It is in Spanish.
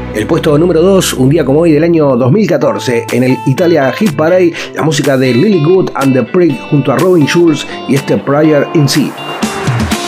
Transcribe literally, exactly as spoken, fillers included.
El puesto número dos, un día como hoy del año dos mil catorce, en el Italia Hit Parade, la música de Lily Good and the Prick junto a Robin Schulz y este Prayer in Sea.